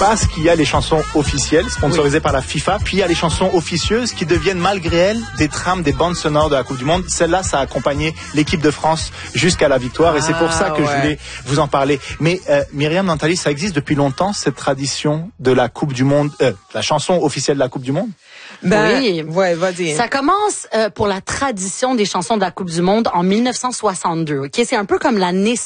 Parce qu'il y a les chansons officielles, sponsorisées par la FIFA, puis il y a les chansons officieuses qui deviennent malgré elles des trames, des bandes sonores de la Coupe du Monde. Celle-là, ça a accompagné l'équipe de France jusqu'à la victoire et c'est pour ça que je voulais vous en parler. Mais Myriam, Nathalie, ça existe depuis longtemps cette tradition de la Coupe du Monde, la chanson officielle de la Coupe du Monde? Oui, vas-y. Ça commence pour la tradition des chansons de la Coupe du Monde en 1962. Ok, c'est un peu comme la naissance